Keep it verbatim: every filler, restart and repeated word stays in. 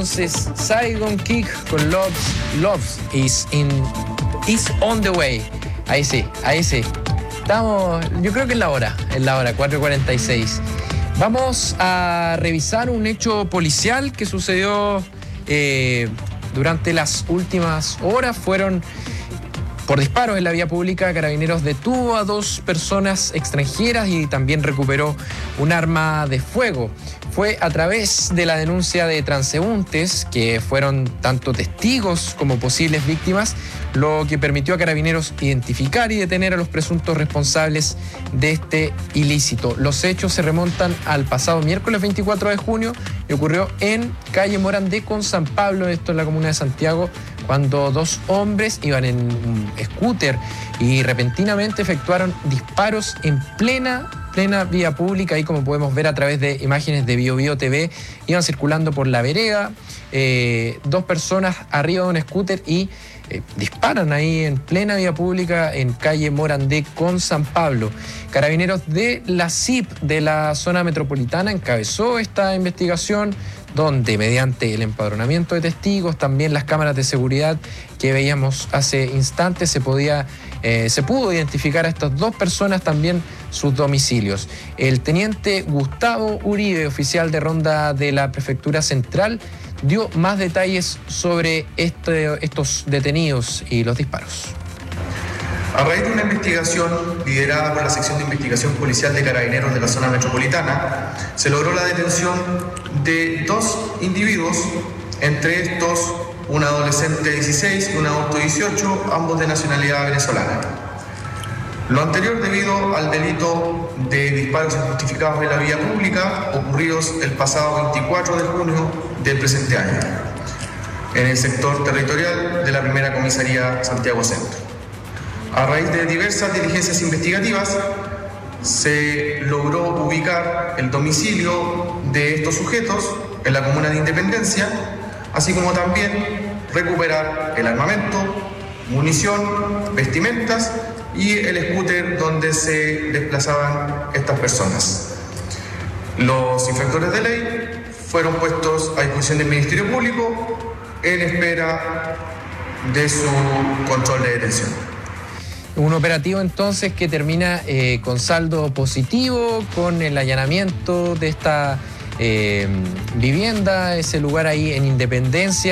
entonces Saigon Kick con Loves, Loves is, in, is on the way. Ahí sí, ahí sí. Estamos, yo creo que es la hora, es la hora, cuatro cuarenta y seis. Vamos a revisar un hecho policial que sucedió eh, durante las últimas horas. Fueron por disparos en la vía pública. Carabineros detuvo a dos personas extranjeras y también recuperó un arma de fuego. Fue a través de la denuncia de transeúntes, que fueron tanto testigos como posibles víctimas, lo que permitió a Carabineros identificar y detener a los presuntos responsables de este ilícito. Los hechos se remontan al pasado miércoles veinticuatro de junio y ocurrió en calle Morandé con San Pablo, esto en la comuna de Santiago, cuando dos hombres iban en un scooter y repentinamente efectuaron disparos en plena plena vía pública. Ahí, como podemos ver a través de imágenes de Bio Bio T V, iban circulando por la vereda, eh, dos personas arriba de un scooter y eh, disparan ahí en plena vía pública en calle Morandé con San Pablo. Carabineros de la C I P de la zona metropolitana encabezó esta investigación, donde mediante el empadronamiento de testigos, también las cámaras de seguridad que veíamos hace instantes, se podía, eh, se pudo identificar a estas dos personas, también sus domicilios. El teniente Gustavo Uribe, oficial de ronda de la Prefectura Central, dio más detalles sobre este, estos detenidos y los disparos. A raíz de una investigación liderada por la sección de investigación policial de Carabineros de la zona metropolitana, se logró la detención de dos individuos, entre estos un adolescente de dieciséis y un adulto de dieciocho, ambos de nacionalidad venezolana. Lo anterior debido al delito de disparos injustificados en la vía pública ocurridos el pasado veinticuatro de junio del presente año, en el sector territorial de la primera comisaría Santiago Centro. A raíz de diversas diligencias investigativas, se logró ubicar el domicilio de estos sujetos en la comuna de Independencia, así como también recuperar el armamento, munición, vestimentas y el scooter donde se desplazaban estas personas. Los infractores de ley fueron puestos a disposición del Ministerio Público en espera de su control de detención. Un operativo entonces que termina eh, con saldo positivo, con el allanamiento de esta eh, vivienda, ese lugar ahí en Independencia.